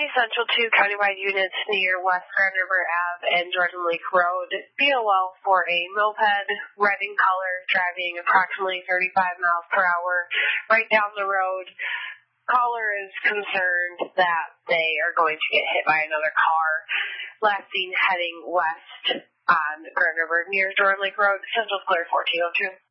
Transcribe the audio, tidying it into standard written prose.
Central 2 countywide units near West Grand River Ave and Jordan Lake Road. BOL for a moped, red in color, driving approximately 35 miles per hour right down the road. Caller is concerned that they are going to get hit by another car. Last seen heading west on Grand River near Jordan Lake Road. Central clear 1402.